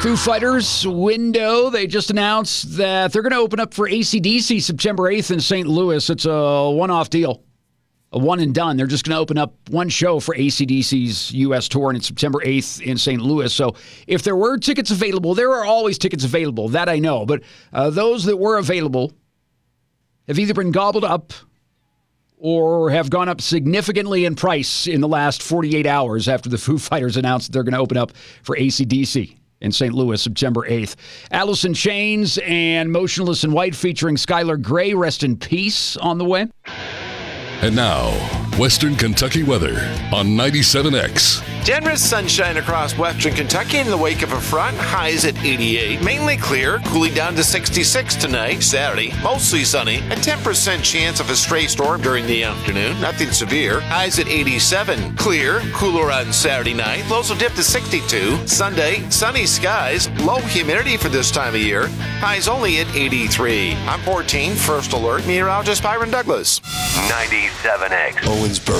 Foo Fighters window. They just announced that they're going to open up for AC/DC September 8th in St. Louis. It's a one-off deal, a one and done. They're just going to open up one show for AC/DC's U.S. tour, and it's September 8th in St. Louis. So if there were tickets available, there are always tickets available. That I know. But those that were available have either been gobbled up or have gone up significantly in price in the last 48 hours after the Foo Fighters announced that they're going to open up for AC/DC in St. Louis, September 8th. Alice in Chains and Motionless in White featuring Skylar Grey, rest in peace, on the way. And now, Western Kentucky weather on 97X. Generous sunshine across western Kentucky in the wake of a front. Highs at 88. Mainly clear, cooling down to 66 tonight. Saturday, mostly sunny. A 10% chance of a stray storm during the afternoon. Nothing severe. Highs at 87. Clear, cooler on Saturday night. Lows will dip to 62. Sunday, sunny skies. Low humidity for this time of year. Highs only at 83. I'm 14, First Alert meteorologist Byron Douglas. 97X. Owensboro.